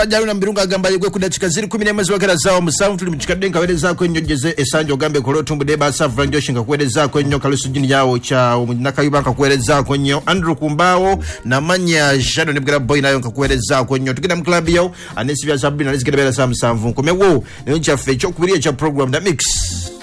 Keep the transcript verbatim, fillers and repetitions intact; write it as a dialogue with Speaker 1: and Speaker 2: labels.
Speaker 1: Ajalo na mbirunga agamba yegwe kudachika ziri kumi n'emwezi wa Karazawo musanvu tuli mchikadde nkawerezaako ennyo jeze esanja ogambe kolo tumbude basa Franjoshi nkakuwerezaako ennyo Kalusu jini yawo cha Nakayuba nkakuwerezaako nnyo Andrew Kumbawo na Manya Shadow Nebgara Boy nayo nkakuwerezaako nnyo tugenda mu club yawo anesi bya sabbi na nizigenda bera sa musanvu nkomewo ne nchafe chokubiriye cha program da mix